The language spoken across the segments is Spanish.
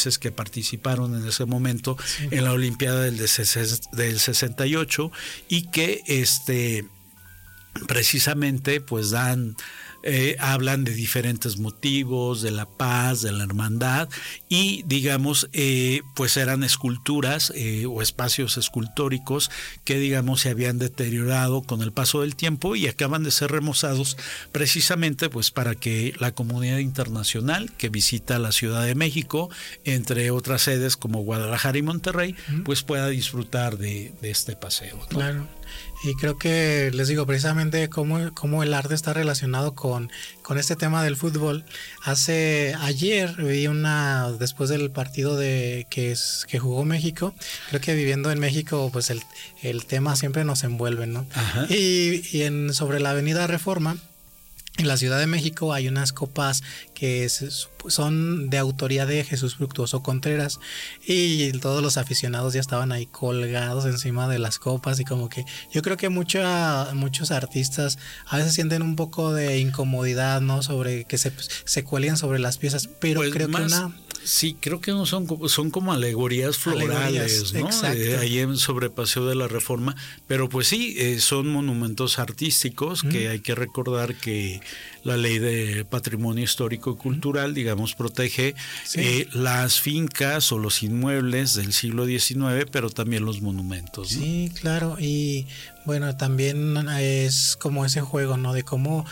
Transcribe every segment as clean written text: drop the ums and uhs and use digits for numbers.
países que participaron en ese momento en la Olimpiada del 68 y que precisamente pues hablan de diferentes motivos, de la paz, de la hermandad y digamos pues eran esculturas o espacios escultóricos que digamos se habían deteriorado con el paso del tiempo y acaban de ser remozados precisamente pues para que la comunidad internacional que visita la Ciudad de México, entre otras sedes como Guadalajara y Monterrey, pues pueda disfrutar de este paseo, ¿no? Claro. Y creo que, les digo, precisamente cómo el arte está relacionado con este tema del fútbol. Ayer vi después del partido que jugó México, creo que viviendo en México, pues el tema siempre nos envuelve, ¿no? Ajá. Y sobre la Avenida Reforma, en la Ciudad de México hay unas copas que son de autoría de Jesús Fructuoso Contreras y todos los aficionados ya estaban ahí colgados encima de las copas y como que yo creo que muchos artistas a veces sienten un poco de incomodidad, ¿no? Sobre que se cuelguen sobre las piezas, pero pues creo que sí, creo que no son como alegorías florales, ¿no? Ahí sobre Paseo de la Reforma, pero pues sí, son monumentos artísticos que hay que recordar que la ley de patrimonio histórico y cultural, digamos, protege las fincas o los inmuebles del siglo XIX, pero también los monumentos, ¿no? Sí, claro, y bueno, también es como ese juego, ¿no? De cómo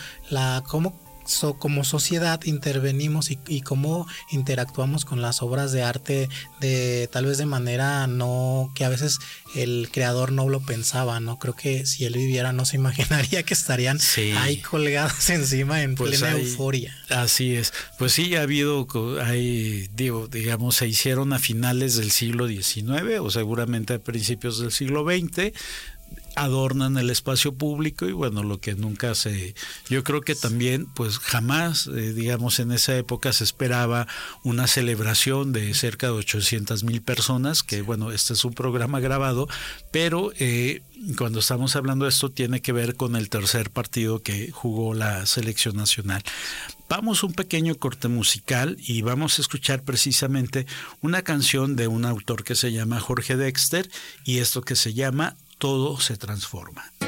como sociedad intervenimos y cómo interactuamos con las obras de arte tal vez de manera que a veces el creador no lo pensaba, ¿no? Creo que si él viviera no se imaginaría que estarían ahí colgados encima en plena euforia. Así es. Pues sí, ha habido, digamos, se hicieron a finales del siglo XIX o seguramente a principios del siglo XX, adornan el espacio público y bueno, lo que nunca yo creo que también pues jamás, digamos, en esa época se esperaba una celebración de cerca de 800,000 personas, que bueno, este es un programa grabado, pero cuando estamos hablando de esto tiene que ver con el tercer partido que jugó la selección nacional. Vamos a un pequeño corte musical y vamos a escuchar precisamente una canción de un autor que se llama Jorge Dexter y esto que se llama Todo se transforma.